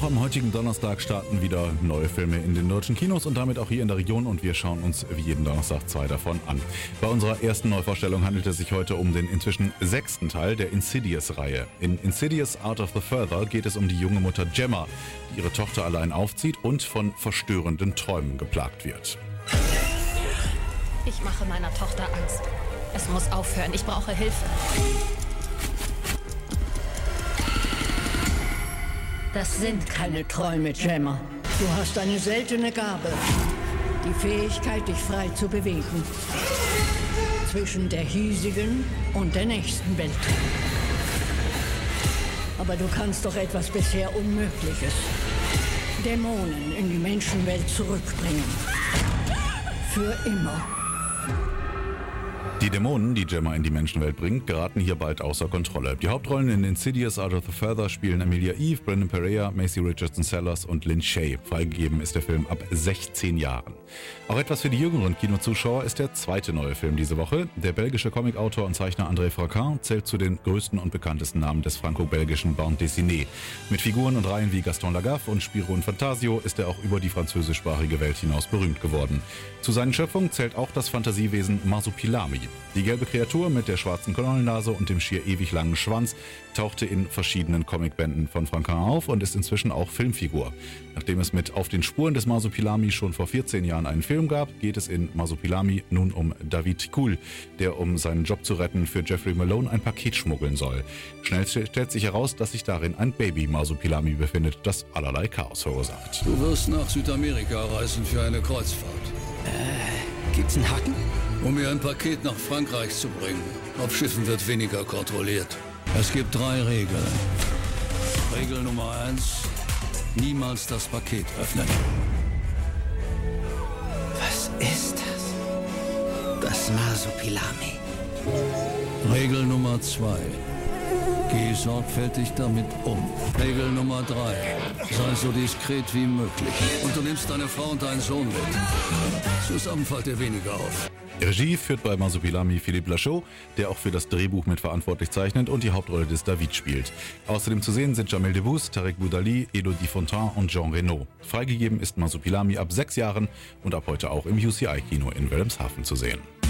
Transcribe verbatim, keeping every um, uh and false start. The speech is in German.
Auch am heutigen Donnerstag starten wieder neue Filme in den deutschen Kinos und damit auch hier in der Region, und wir schauen uns wie jeden Donnerstag zwei davon an. Bei unserer ersten Neuvorstellung handelt es sich heute um den inzwischen sechsten Teil der Insidious-Reihe. In Insidious Out of the Further geht es um die junge Mutter Gemma, die ihre Tochter allein aufzieht und von verstörenden Träumen geplagt wird. Ich mache meiner Tochter Angst. Es muss aufhören, ich brauche Hilfe. Das sind keine Träume, Gemma. Du hast eine seltene Gabe. Die Fähigkeit, dich frei zu bewegen. Zwischen der hiesigen und der nächsten Welt. Aber du kannst doch etwas bisher Unmögliches. Dämonen in die Menschenwelt zurückbringen. Für immer. Die Dämonen, die Gemma in die Menschenwelt bringt, geraten hier bald außer Kontrolle. Die Hauptrollen in Insidious Out of the Further spielen Emilia Eve, Brendan Pereira, Macy Richardson-Sellers und Lin Shaye. Freigegeben ist der Film ab sechzehn Jahren. Auch etwas für die jüngeren Kinozuschauer ist der zweite neue Film diese Woche. Der belgische Comicautor und Zeichner André Fracun zählt zu den größten und bekanntesten Namen des franco-belgischen Bande dessinée. Mit Figuren und Reihen wie Gaston Lagaffe und Spirou und Fantasio ist er auch über die französischsprachige Welt hinaus berühmt geworden. Zu seinen Schöpfungen zählt auch das Fantasiewesen Masupilami. Die gelbe Kreatur mit der schwarzen Knollennase und dem schier ewig langen Schwanz tauchte in verschiedenen Comicbänden von Fracun auf und ist inzwischen auch Filmfigur. Nachdem es mit Auf den Spuren des Masupilami schon vor vierzehn Jahren einen Film gab, geht es in Masupilami nun um David Ticoul, der, um seinen Job zu retten, für Jeffrey Malone ein Paket schmuggeln soll. Schnell stellt sich heraus, dass sich darin ein Baby-Masupilami befindet, das allerlei Chaos verursacht. Du wirst nach Südamerika reisen für eine Kreuzfahrt. Äh, gibt's einen Haken? Um mir ein Paket nach Frankreich zu bringen. Auf Schiffen wird weniger kontrolliert. Es gibt drei Regeln. Regel Nummer eins: niemals das Paket öffnen. Was ist das? Das Masupilami. Regel Nummer zwei: geh sorgfältig damit um. Regel Nummer drei: sei so diskret wie möglich. Und du nimmst deine Frau und deinen Sohn mit. Zusammen fällt dir weniger auf. Regie führt bei Masupilami Philippe Lachaud, der auch für das Drehbuch mitverantwortlich zeichnet und die Hauptrolle des David spielt. Außerdem zu sehen sind Jamel Debbouze, Tarek Boudali, Elodie Fontan und Jean Reno. Freigegeben ist Masupilami ab sechs Jahren und ab heute auch im U C I-Kino in Wilhelmshaven zu sehen.